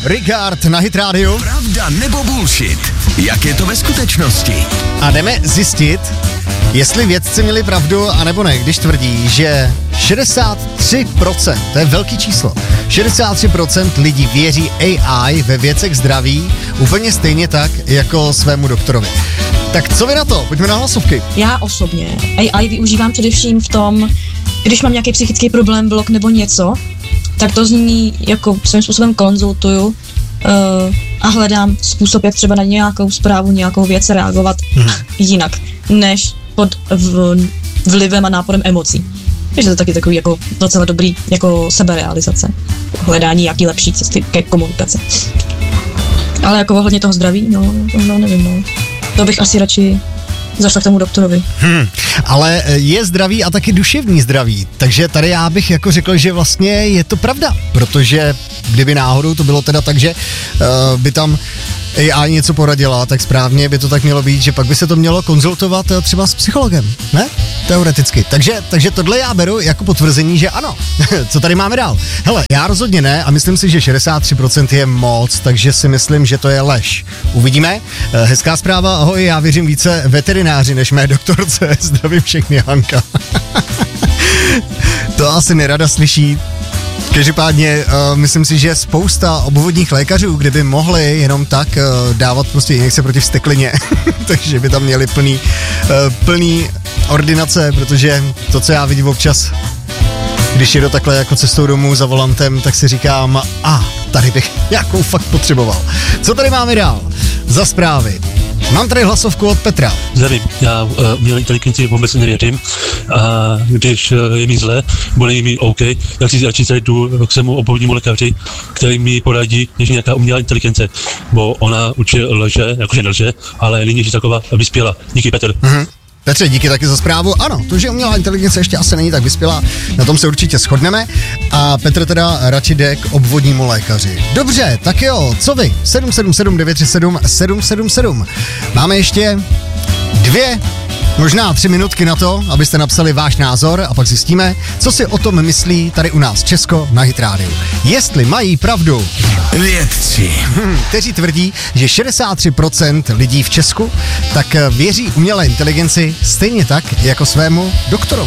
Rigard na Hit Radio. Pravda nebo bullshit? Jak je to ve skutečnosti? A jdeme zjistit, jestli vědci měli pravdu, anebo ne, když tvrdí, že 63%, to je velký číslo, 63% lidí věří AI ve věcech zdraví úplně stejně tak, jako svému doktorovi. Tak co vy na to? Pojďme na hlasovky. Já osobně AI využívám především v tom, když mám nějaký psychický problém, blok nebo něco, tak to zní jako svým způsobem konzultuju a hledám způsob, jak třeba na nějakou zprávu, nějakou věc reagovat jinak, než pod vlivem a náporem emocí. Takže to je taky takový jako docela dobrý jako seberealizace, hledání jaký lepší cesty ke komunikaci. Ale jako ohledně toho zdraví, no nevím, to bych asi radši zašla k tomu doktorovi. Ale je zdraví a taky duševní zdraví, takže tady já bych jako řekl, že vlastně je to pravda, protože kdyby náhodou to bylo teda tak, že by tam AI něco poradila, tak správně by to tak mělo být, že pak by se to mělo konzultovat třeba s psychologem, ne? Teoreticky. Takže tohle já beru jako potvrzení, že ano. Co tady máme dál? Hele, já rozhodně ne a myslím si, že 63% je moc, takže si myslím, že to je lež. Uvidíme. Hezká zpráva, ahoj, já věřím více veterináři než mé doktorce. Zdravím všechny, Hanka. To asi nerada slyší. Každopádně myslím si, že spousta obvodních lékařů, kdyby mohli jenom tak dávat prostě injekce proti vzteklině, takže by tam měli plný ordinace, protože to, co já vidím občas, když jedu takhle jako cestou domů za volantem, tak si říkám, tady bych nějakou fakt potřeboval. Co tady máme dál? Za zprávy. Mám tady hlasovku od Petra. Zdravím, já umělé inteligenci vůbec nevěřím a když je mi zle, bude mi OK, jak si radši jdu k svému obvodnímu lékaři, který mi poradí, než nějaká umělá inteligence, bo ona určitě lže, jakože nelže, ale není taková vyspělá. Díky, Petr. Petře, díky taky za zprávu. Ano, to, že umělá inteligence ještě asi není tak vyspělá, na tom se určitě shodneme. A Petr teda radši jde k obvodnímu lékaři. Dobře, tak jo, co vy? 777 937 777. Máme ještě 2, možná 3 minutky na to, abyste napsali váš názor a pak zjistíme, co si o tom myslí tady u nás Česko na Hit Radio. Jestli mají pravdu Vědci. Kteří tvrdí, že 63% lidí v Česku tak věří umělé inteligenci stejně tak jako svému doktorovi.